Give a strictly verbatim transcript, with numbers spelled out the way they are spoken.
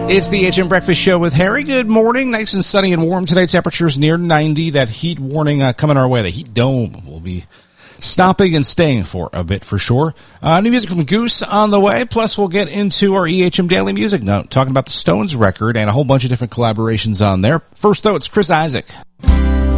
It's the H M Breakfast Show with Harry. Good morning. Nice and sunny and warm today. Temperatures near ninety. That heat warning uh, coming our way. The heat dome will be stopping and staying for a bit for sure. Uh, new music from Goose on the way. Plus, we'll get into our E H M Daily Music Note, talking about the Stones record and a whole bunch of different collaborations on there. First, though, it's Chris Isaak.